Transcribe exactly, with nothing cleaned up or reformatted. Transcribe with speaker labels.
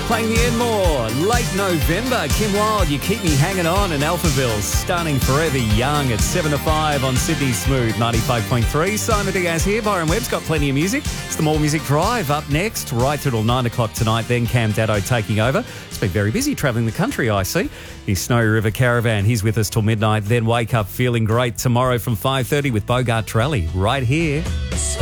Speaker 1: Playing the Enmore, late November. Kim Wilde, You Keep Me Hanging On, and Alphaville, Stunning Forever Young at seven to five on Sydney Smooth ninety-five point three. Simon Diaz here. Byron Webb's got plenty of music. It's the More Music Drive up next, right through till nine o'clock tonight. Then Cam Daddo taking over. It's been very busy travelling the country, I see. His Snowy River Caravan, he's with us till midnight. Then wake up feeling great tomorrow from five thirty with Bogart Trelly right here.